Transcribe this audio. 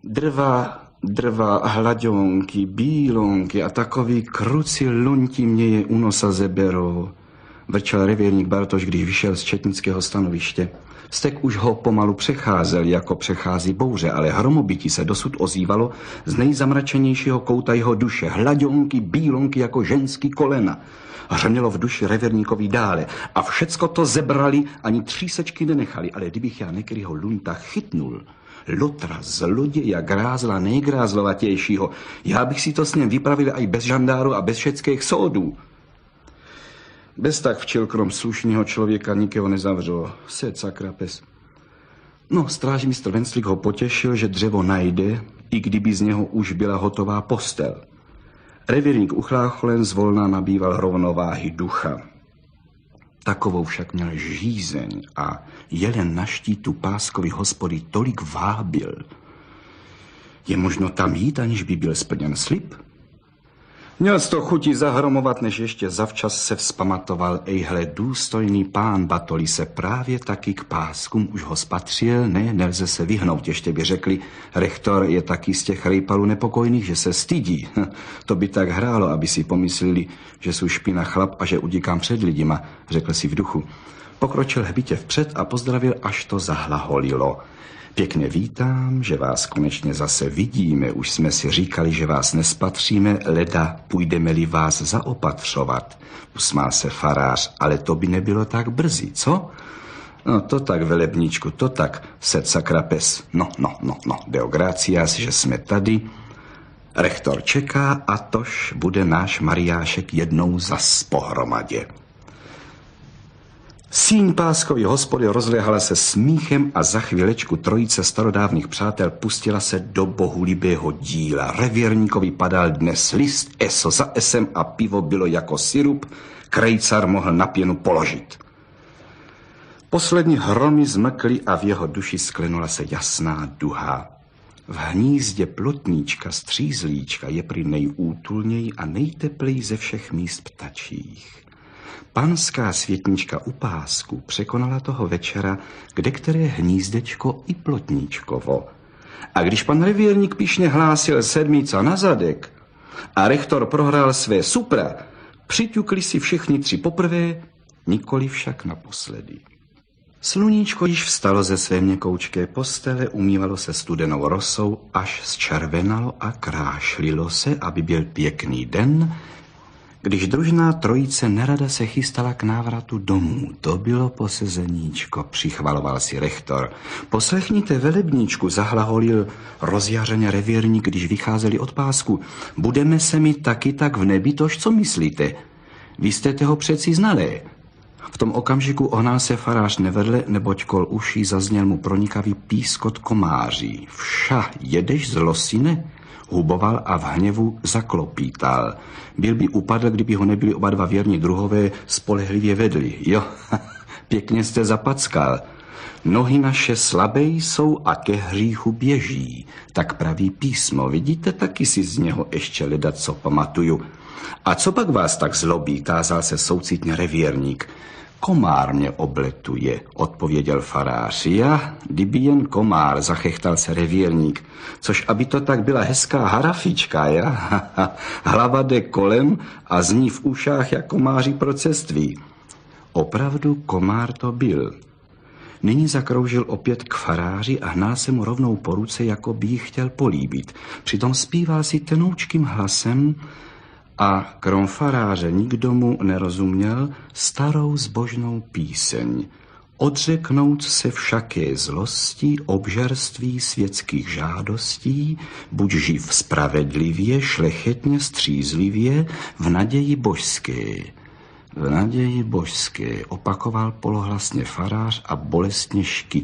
Drva, hlaďonky, bílonky a takový kruci lunti mě je u nosa zeberou, vrčel revírník Bartoš, když vyšel z četnického stanoviště. Stek už ho pomalu přecházel, jako přechází bouře, ale hromobití se dosud ozývalo z nejzamračenějšího kouta jeho duše. Hlaďonky, bílonky jako ženský kolena. Hřmělo v duši revírníkovi dále a všecko to zebrali, ani třísečky nenechali, ale kdybych já některýho lunta chytnul, lotra, zloděja, grázla, nejgrázlovatějšího, já bych si to s ním vypravil aj bez žandáru a bez všeckých soudů. Bez tak včel krom slušného člověka nikého nezavřelo. Sed sakra pes. No, strážmistr Venclík ho potěšil, že dřevo najde, i kdyby z něho už byla hotová postel. Revírník uchlácholen zvolna nabýval rovnováhy ducha. Takovou však měl žízeň a jelen na štítu Páskovy hospody tolik vábil. Je možno tam jít, aniž by byl splněn slib? Měl z to chutí zahromovat, než ještě zavčas se vzpamatoval. Ejhle, důstojný pán Batoli se právě taky k Páskům už ho spatřil, nelze se vyhnout, ještě by řekli, rektor je taky z těch rejpalů nepokojných, že se stydí. To by tak hrálo, aby si pomysleli, že jsou špina chlap a že utíkám před lidima, řekl si v duchu. Pokročil hbitě vpřed a pozdravil, až to zahlaholilo. Pěkně vítám, že vás konečně zase vidíme. Už jsme si říkali, že vás nespatříme, leda půjdeme-li vás zaopatřovat. Usmál se farář, ale to by nebylo tak brzy, co? No to tak, velebničku, to tak, sed sakra pes. No, deo gratias, že jsme tady. Rektor čeká a tož bude náš Mariášek jednou zas pohromadě. Síň Páskovy hospody rozléhala se smíchem a za chvílečku trojice starodávných přátel pustila se do bohulibého díla. Revírníkovi padal dnes list, eso za esem a pivo bylo jako sirup, krejcar mohl na pěnu položit. Poslední hromy zmkly a v jeho duši sklenula se jasná duha. V hnízdě plotníčka střízlíčka je prý nejútulněji a nejteplej ze všech míst ptačích. Panská světnička u Pásku překonala toho večera kdekteré hnízdečko i plotníčkovo. A když pan revírník pyšně hlásil sedmica na zadek a rektor prohrál své supra, přiťukli si všichni tři poprvé, nikoli však naposledy. Sluníčko již vstalo ze své měkoučké postele, umývalo se studenou rosou, až zčervenalo a krášlilo se, aby byl pěkný den, když družná trojice nerada se chystala k návratu domů. To bylo posezeníčko, přichvaloval si rektor. Poslechněte, velebníčku, zahlaholil rozjařeně revírník, když vycházeli od Pásku. Budeme se mi taky tak v nebi, tož co myslíte? Vy jste toho přeci znali. V tom okamžiku ohnal se farář nevedle, neboť kol uší zazněl mu pronikavý pískot komáří. Vša, jedeš z losine? Huboval a v hněvu zaklopítal. Byl by upadl, kdyby ho nebyli oba dva věrní druhové spolehlivě vedli. Jo, pěkně jste zapackal. Nohy naše slabé jsou a ke hříchu běží. Tak praví písmo, vidíte, taky si z něho ještě ledat, co pamatuju. A co pak vás tak zlobí, tázal se soucitně revírník. Komár mě obletuje, odpověděl farář. Já, kdyby jen komár, zachechtal se revírník. Což aby to tak byla hezká harafička, ja? Hlava jde kolem a zní v ušách jak komáří proceství. Opravdu komár to byl. Nyní zakroužil opět k faráři a hnal se mu rovnou po ruce, jako by ji chtěl políbit. Přitom zpíval si tenoučkým hlasem a krom faráře nikdo mu nerozuměl starou zbožnou píseň. Odřeknout se všaké zlosti, obžerství světských žádostí, buď živ spravedlivě, šlechetně, střízlivě, v naději božské. V naději božské, opakoval polohlasně farář a bolestně škytal.